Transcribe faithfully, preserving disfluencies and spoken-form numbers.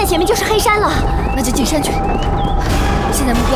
前面就是黑山了，那就进山去。现在目标